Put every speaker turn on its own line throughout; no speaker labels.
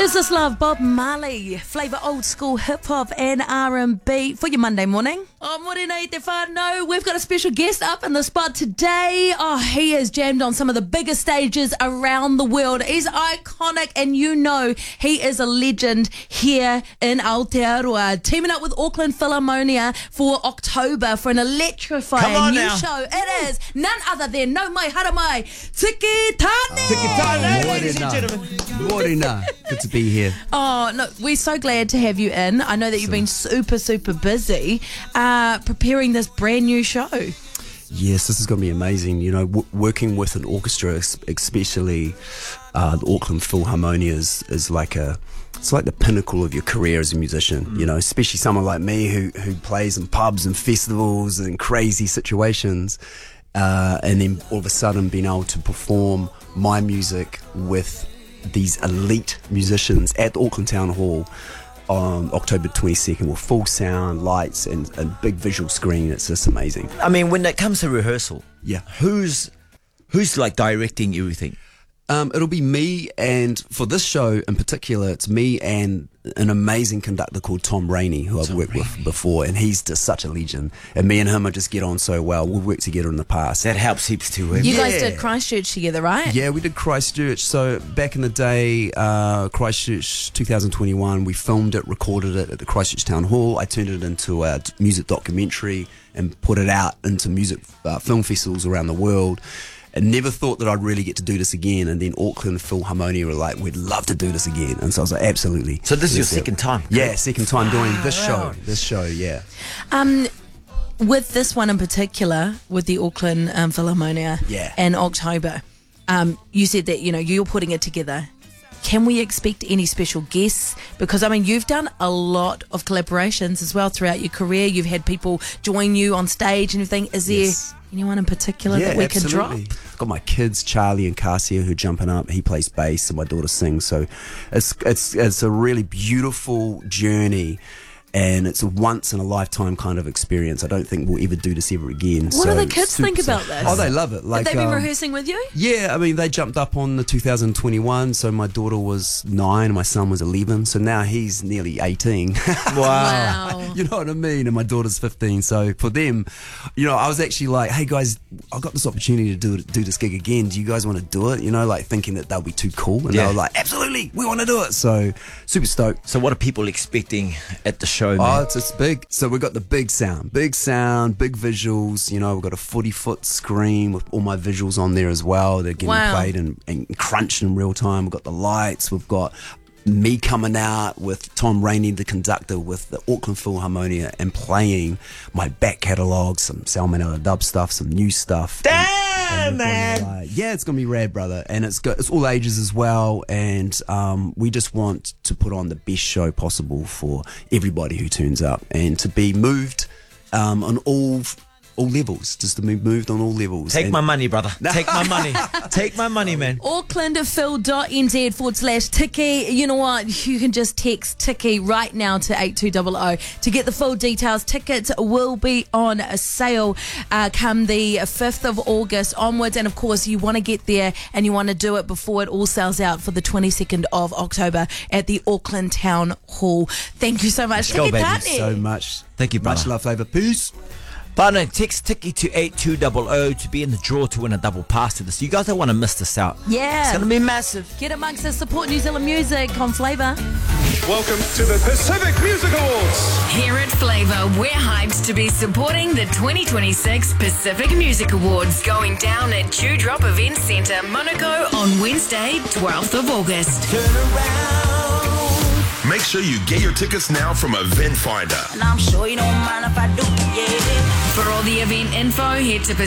Is This Love? Bob Marley. Flavour old school hip hop and R&B for your Monday morning. Oh, morena i te whānau. We've got a special guest up in the spot today. Oh, he has jammed on some of the biggest stages around the world. He's iconic, and you know he is a legend here in Aotearoa. Teaming up with Auckland Philharmonia for October for an electrifying new show. It is none other than No Mai Haramai, Tiki Tane.
Tiki Tane, ladies and gentlemen.
Morena. Good to be here.
Oh, no, we're so glad to have you in. I know that you've been super busy preparing this brand new show.
Yes, this is going to be amazing. You know, working with an orchestra, especially the Auckland Philharmonia, is like it's like the pinnacle of your career as a musician. You know, especially someone like me who plays in pubs and festivals and crazy situations, and then all of a sudden being able to perform my music with these elite musicians at the Auckland Town Hall on October 22nd with full sound, lights and big visual screen. It's just amazing.
I mean, when it comes to rehearsal,
Yeah.
who's like directing everything?
It'll be me, and for this show in particular, it's me and an amazing conductor called Tom Rainey, who I've worked with before, and he's just such a legend. And me and him just get on so well. We've worked together in the past.
That helps heaps too.
You guys did Christchurch together, right?
Yeah, we did Christchurch. So back in the day, Christchurch 2021, we filmed it, recorded it at the Christchurch Town Hall. I turned it into a music documentary and put it out into music film festivals around the world. And never thought that I'd really get to do this again. And then Auckland Philharmonia were like, we'd love to do this again. And so I was like, absolutely.
So this is your second time?
Yeah, second time doing this show. This show, yeah.
With this one in particular, with the Auckland Philharmonia in October, you said that, you know, you're putting it together. Can we expect any special guests? Because, I mean, you've done a lot of collaborations as well throughout your career. You've had people join you on stage and everything. Is there anyone in particular that we can drop?
I've got my kids, Charlie and Cassia, who are jumping up. He plays bass and my daughter sings. So it's a really beautiful journey. And it's a once-in-a-lifetime kind of experience. I don't think we'll ever do this ever again.
What do the kids think about this?
Oh, they love it. Like,
have they been rehearsing with you?
Yeah, I mean, they jumped up on the 2021, so my daughter was 9 and my son was 11, so now he's nearly 18.
Wow.
You know what I mean? And my daughter's 15, so for them, you know, I was actually like, hey guys, I got this opportunity to do this gig again. Do you guys want to do it? You know, like thinking that they'll be too cool. And they were like, absolutely, we want to do it. So super stoked.
So what are people expecting at the show?
Oh, it's big. So we've got the big sound, big visuals. You know, we've got a 40-foot screen with all my visuals on there as well. They're getting played and crunched in real time. We've got the lights. We've got me coming out with Tom Rainey, the conductor, with the Auckland Philharmonia and playing my back catalogue, some Salmonella dub stuff, some new stuff.
Damn, man!
Yeah, it's gonna be rad, brother, and it's all ages as well. And we just want to put on the best show possible for everybody who turns up, and to be moved on all levels, just to be moved on all levels.
Take my money, brother. Take my money. Take my money, man.
AucklandPhil.nz/Tiki. You know what? You can just text Tiki right now to 8200 to get the full details. Tickets will be on sale come the 5th of August onwards. And of course, you want to get there and you want to do it before it all sells out for the 22nd of October at the Auckland Town Hall. Thank you so much.
Go, baby.
Thank you so much.
Thank you, brother.
Much love, Flavour. Peace.
Partner, text Tiki to 8200 to be in the draw to win a double pass to this. You guys don't want to miss this out.
Yeah.
It's going to be massive.
Get amongst us. Support New Zealand music on Flavour.
Welcome to the Pacific Music Awards.
Here at Flavour, we're hyped to be supporting the 2026 Pacific Music Awards going down at Dewdrop Event Centre, Monaco on Wednesday, 12th of August.
Turn around.
Make sure you get your tickets now from Event Finder.
And I'm sure you don't mind if I do, yeah.
For all the event info, head to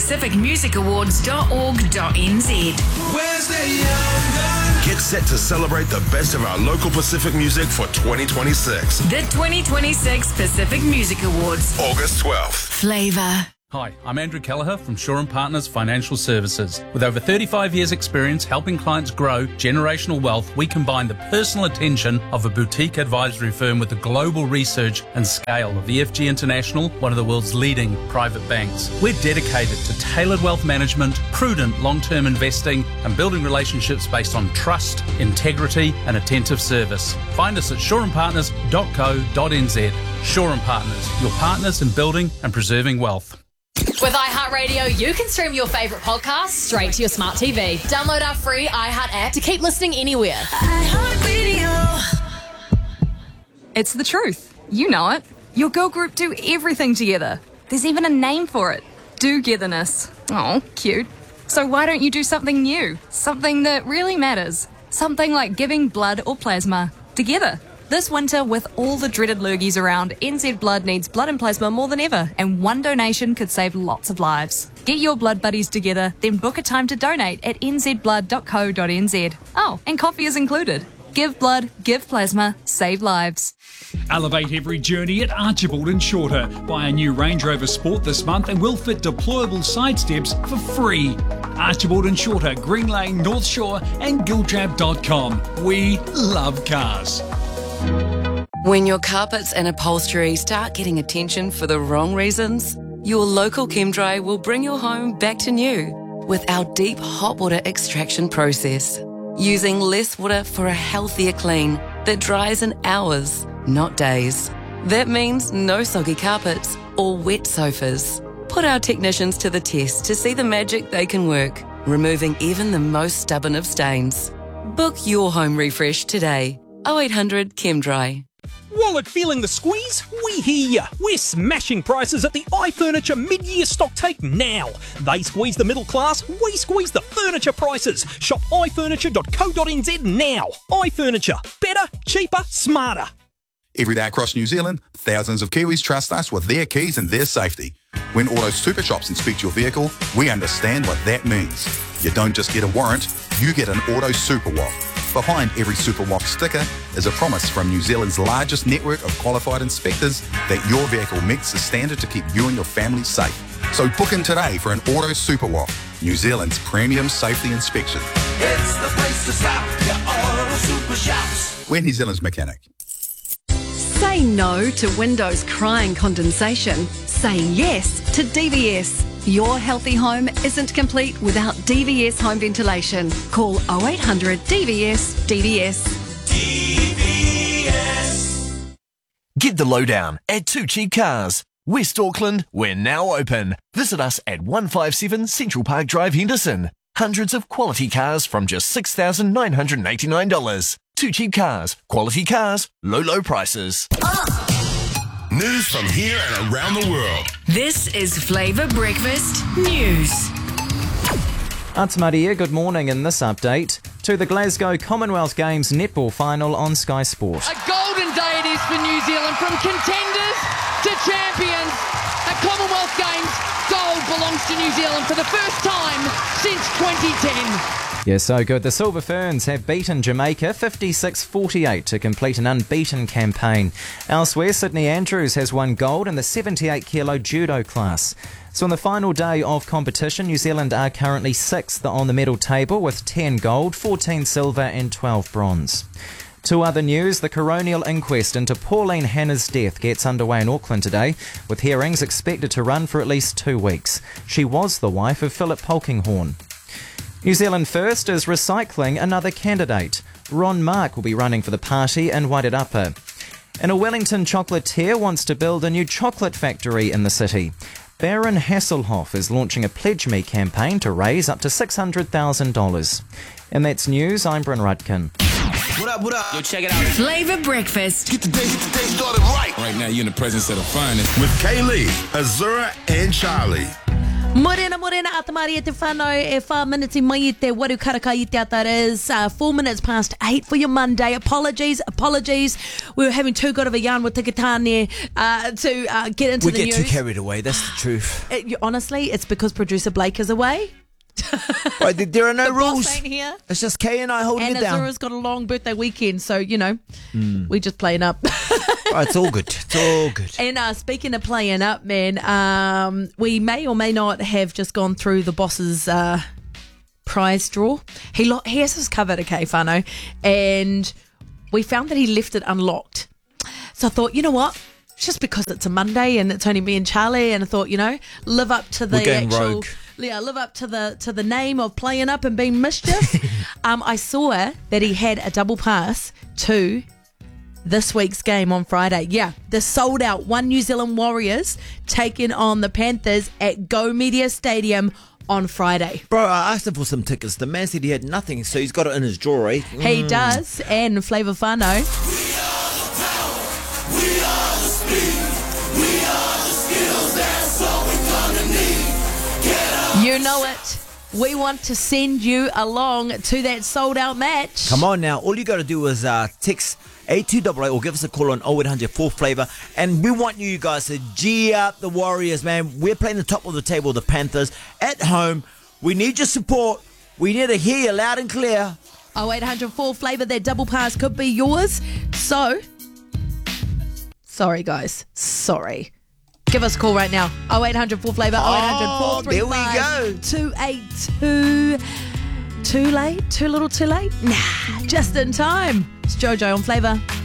pacificmusicawards.org.nz.
Where's the young gun? Get set to celebrate the best of our local Pacific music for 2026.
The 2026 Pacific Music Awards.
August 12th.
Flavour.
Hi, I'm Andrew Kelleher from Shaw & Partners Financial Services. With over 35 years' experience helping clients grow generational wealth, we combine the personal attention of a boutique advisory firm with the global research and scale of EFG International, one of the world's leading private banks. We're dedicated to tailored wealth management, prudent long-term investing, and building relationships based on trust, integrity, and attentive service. Find us at shawandpartners.co.nz. Shaw & Partners, your partners in building and preserving wealth.
With iHeartRadio, you can stream your favourite podcasts straight to your smart TV. Download our free iHeart app to keep listening anywhere.
iHeartRadio.
It's the truth. You know it. Your girl group do everything together. There's even a name for it. Do-getherness. Oh, cute. So why don't you do something new? Something that really matters. Something like giving blood or plasma together. This winter, with all the dreaded lurgies around, NZ Blood needs blood and plasma more than ever, and one donation could save lots of lives. Get your blood buddies together, then book a time to donate at nzblood.co.nz. Oh, and coffee is included. Give blood, give plasma, save lives.
Elevate every journey at Archibald and Shorter. Buy a new Range Rover Sport this month and we'll fit deployable side steps for free. Archibald and Shorter, Green Lane, North Shore and Giltrap.com. We love cars.
When your carpets and upholstery start getting attention for the wrong reasons, your local ChemDry will bring your home back to new with our deep hot water extraction process. Using less water for a healthier clean that dries in hours, not days. That means no soggy carpets or wet sofas. Put our technicians to the test to see the magic they can work, removing even the most stubborn of stains. Book your home refresh today. 0800 ChemDry.
Wallet feeling the squeeze? We hear ya. We're smashing prices at the iFurniture mid-year stock take now. They squeeze the middle class, we squeeze the furniture prices. Shop ifurniture.co.nz now. iFurniture. Better, cheaper, smarter.
Every day across New Zealand, thousands of Kiwis trust us with their keys and their safety. When Auto Super Shops inspect your vehicle, we understand what that means. You don't just get a warrant, you get an Auto Super Walk. Behind every Super Walk sticker is a promise from New Zealand's largest network of qualified inspectors that your vehicle meets the standard to keep you and your family safe. So book in today for an Auto Super Walk, New Zealand's premium safety inspection.
It's the place to stop. Your Auto Super Shops.
We're New Zealand's mechanic.
Say no to windows crying condensation. Say yes to DVS. Your healthy home isn't complete without DVS home ventilation. Call 0800 DVS DVS.
DVS.
Get the lowdown at Two Cheap Cars. West Auckland, we're now open. Visit us at 157 Central Park Drive, Henderson. Hundreds of quality cars from just $6,989. Two Cheap Cars. Quality cars, low prices.
News from here and around the world.
This is Flavour Breakfast News.
Atamaria, good morning. In this update, to the Glasgow Commonwealth Games netball final on Sky Sport.
A golden day it is for New Zealand, from contenders to champions. At Commonwealth Games, gold belongs to New Zealand for the first time since 2010.
Yeah, so good. The Silver Ferns have beaten Jamaica 56-48 to complete an unbeaten campaign. Elsewhere, Sydney Andrews has won gold in the 78-kilo judo class. So on the final day of competition, New Zealand are currently 6th on the medal table with 10 gold, 14 silver and 12 bronze. To other news, the coronial inquest into Pauline Hanna's death gets underway in Auckland today, with hearings expected to run for at least 2 weeks. She was the wife of Philip Polkinghorne. New Zealand First is recycling another candidate. Ron Mark will be running for the party in Wairarapa. And a Wellington chocolatier wants to build a new chocolate factory in the city. Baron Hasselhoff is launching a Pledge Me campaign to raise up to $600,000. And that's news. I'm Bryn Rudkin.
What up? Yo, check it out.
Flavour Breakfast.
Get the day started right.
Right now, you're in the presence of the finest.
With Kaylee, Azura, and Charlie.
Morena, Atamaria te whanau e 5 minutes I mai I te waru karaka I te ata. It is 4 minutes past 8 for your Monday. Apologies. We were having too good of a yarn with Tikitane to get into the news.
We get too carried away, that's the truth.
Honestly, it's because producer Blake is away.
Right, there are no
the
rules.
Boss ain't here.
It's just Kay and I holding
and
it down.
And Azura's got a long birthday weekend, so, we just playing up.
Oh, it's all good. It's all good.
And speaking of playing up, man, we may or may not have just gone through the boss's prize draw. He has us covered, okay, whānau, and we found that he left it unlocked. So I thought, you know what? Just because it's a Monday and it's only me and Charlie, and I thought, live up to the
We're going
actual,
rogue.
yeah, live up to the name of playing up and being mischief. I saw that he had a double pass to this week's game on Friday. Yeah, the sold out One New Zealand Warriors taking on the Panthers at Go Media Stadium on Friday.
Bro, I asked him for some tickets. The man said he had nothing, so he's got it in his drawer, eh?
He does, and Flavour Whānau. You know it. We want to send you along to that sold out match.
Come on now. All you got to do is text 8288 or give us a call on 0800 4 Flavour. And we want you guys to G up the Warriors, man. We're playing the top of the table, the Panthers, at home. We need your support. We need to hear you loud and clear.
0800 4 Flavour, that double pass could be yours. So, sorry guys. Sorry. Give us a call right now. 0800 4 Flavour, 0800 435 282. Too late? Too little too late? Nah, just in time. It's Jojo on Flavour.